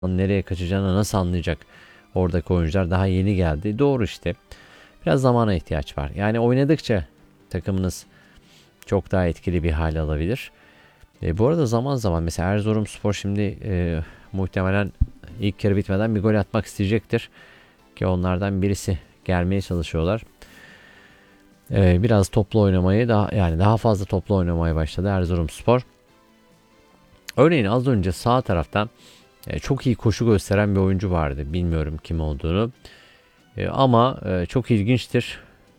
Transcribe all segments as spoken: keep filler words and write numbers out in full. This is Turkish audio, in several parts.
nereye kaçacağını nasıl anlayacak? Oradaki oyuncular daha yeni geldi. Doğru işte. Biraz zamana ihtiyaç var. Yani oynadıkça takımınız çok daha etkili bir hale alabilir. E, bu arada zaman zaman mesela Erzurumspor şimdi e, muhtemelen ilk yarı bitmeden bir gol atmak isteyecektir. Ki onlardan birisi gelmeye çalışıyorlar. E, biraz toplu oynamayı daha yani daha fazla toplu oynamaya başladı Erzurumspor. Örneğin az önce sağ taraftan e, çok iyi koşu gösteren bir oyuncu vardı. Bilmiyorum kim olduğunu. E, ama e, çok ilginçtir.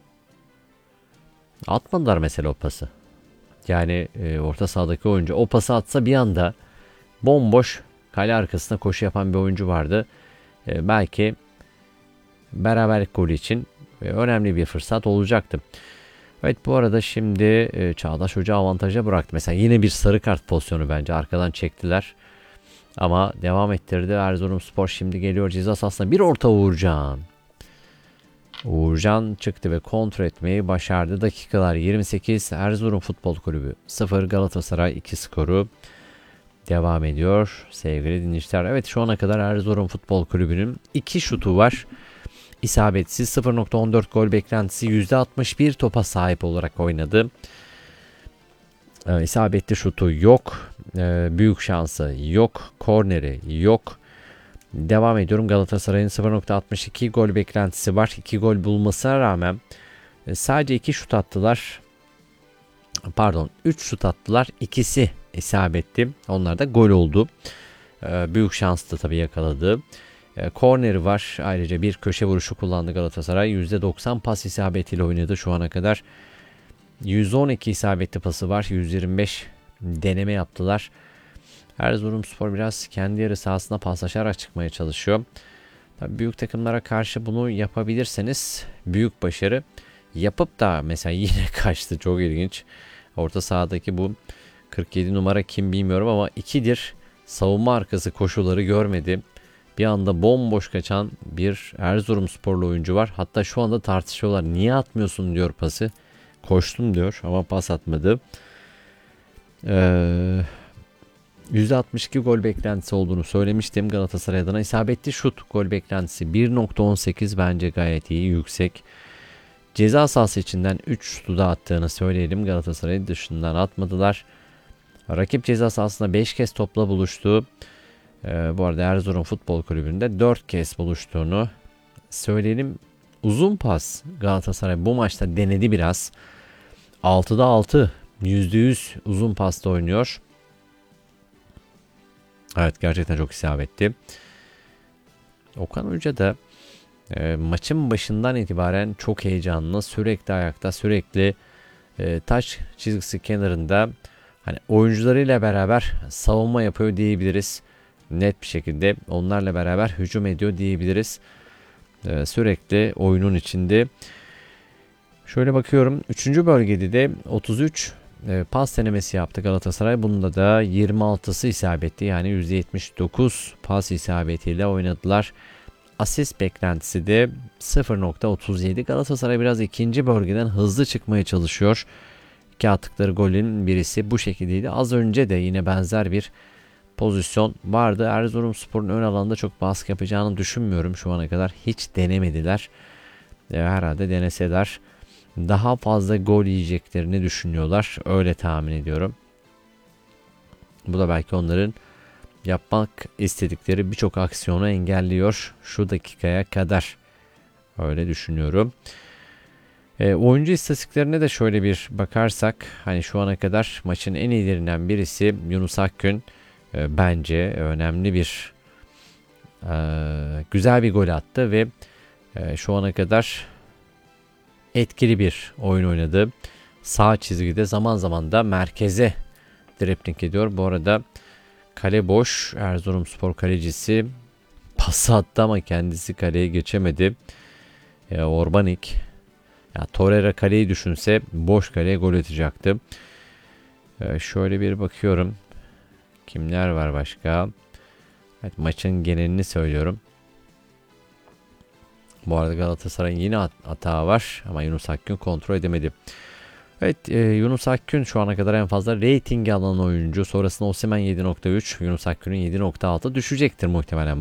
Atmadılar mesela o pası. Yani e, orta sahadaki oyuncu o pası atsa bir anda bomboş kale arkasına koşu yapan bir oyuncu vardı. E, belki beraberlik golü için e, önemli bir fırsat olacaktı. Evet, bu arada şimdi e, Çağdaş Hoca avantaja bıraktı. Mesela yine bir sarı kart pozisyonu, bence arkadan çektiler. Ama devam ettirdi. Erzurumspor şimdi geliyor ceza sahasına. Bir orta Uğurcan. Uğurcan çıktı ve kontrol etmeyi başardı. Dakikalar yirmi sekiz. Erzurum Futbol Kulübü sıfır, Galatasaray iki skoru devam ediyor sevgili dinleyiciler. Evet, şu ana kadar Erzurum Futbol Kulübü'nün iki şutu var. İsabetsiz, sıfır nokta on dört gol beklentisi, yüzde altmış bir topa sahip olarak oynadı. Ee, isabetli şutu yok. Ee, büyük şansı yok. Korneri yok. Devam ediyorum. Galatasaray'ın sıfır nokta altmış iki gol beklentisi var. iki gol bulmasına rağmen e, sadece iki şut attılar. Pardon, üç şut attılar. İkisi isabetli. Onlar da gol oldu. Ee, büyük şans da tabii yakaladı. E, korneri var. Ayrıca bir köşe vuruşu kullandı Galatasaray. yüzde doksan pas isabetiyle oynadı şu ana kadar. yüz on iki isabetli pası var. yüz yirmi beş deneme yaptılar. Erzurumspor biraz kendi yarı sahasına paslaşarak çıkmaya çalışıyor. Tabii büyük takımlara karşı bunu yapabilirseniz büyük başarı. Yapıp da mesela yine kaçtı. Çok ilginç. Orta sahadaki bu kırk yedi numara kim bilmiyorum ama ikidir savunma arkası koşuları görmedi. Bir anda bomboş kaçan bir Erzurumsporlu oyuncu var. Hatta şu anda tartışıyorlar. Niye atmıyorsun diyor pası. Koştum diyor ama pas atmadı. Ee, yüzde altmış iki gol beklentisi olduğunu söylemiştim Galatasaray adına. İsabetli şut gol beklentisi bir nokta on sekiz, bence gayet iyi, yüksek. Ceza sahası içinden üç şutu da attığını söyleyelim. Galatasaray dışından atmadılar. Rakip ceza sahasında beş kez topla buluştu. Ee, bu arada Erzurum Futbol Kulübü'nde dört kez buluştuğunu söyleyelim. Uzun pas Galatasaray bu maçta denedi biraz. altıda altı, yüzde yüz uzun pasta oynuyor. Evet, gerçekten çok isabetli. Okan Hoca da e, maçın başından itibaren çok heyecanlı, sürekli ayakta, sürekli e, taç çizgisi kenarında, hani oyuncularıyla beraber savunma yapıyor diyebiliriz. Net bir şekilde onlarla beraber hücum ediyor diyebiliriz. Ee, sürekli oyunun içinde. Şöyle bakıyorum. Üçüncü bölgede de otuz üç e, pas denemesi yaptı Galatasaray. Bunda da yirmi altısı isabetli. Yani yüzde yetmiş dokuz pas isabetiyle oynadılar. Asist beklentisi de sıfır nokta otuz yedi. Galatasaray biraz ikinci bölgeden hızlı çıkmaya çalışıyor. İki attıkları golün birisi bu şekildeydi. Az önce de yine benzer bir pozisyon vardı. Erzurumspor'un ön alanda çok baskı yapacağını düşünmüyorum. Şu ana kadar hiç denemediler. E, herhalde deneseler daha fazla gol yiyeceklerini düşünüyorlar. Öyle tahmin ediyorum. Bu da belki onların yapmak istedikleri birçok aksiyonu engelliyor şu dakikaya kadar. Öyle düşünüyorum. E, oyuncu istatistiklerine de şöyle bir bakarsak, hani şu ana kadar maçın en iyilerinden birisi Yunus Akgün. E, bence önemli bir e, güzel bir gol attı ve e, şu ana kadar etkili bir oyun oynadı. Sağ çizgide zaman zaman da merkeze dribling ediyor. Bu arada kale boş. Erzurumspor kalecisi pası attı ama kendisi kaleye geçemedi. E, Orbanik. Ya Torreira kaleyi düşünse boş kaleye gol atacaktı. E, şöyle bir bakıyorum. Kimler var başka? Evet, maçın genelini söylüyorum. Bu arada Galatasaray'ın yine hatağı var ama Yunus Akgün kontrol edemedi. Evet, e, Yunus Akgün şu ana kadar en fazla reytingi alan oyuncu. Sonrasında Osimhen yedi nokta üç, Yunus Akgün'ün yedi nokta altı düşecektir muhtemelen.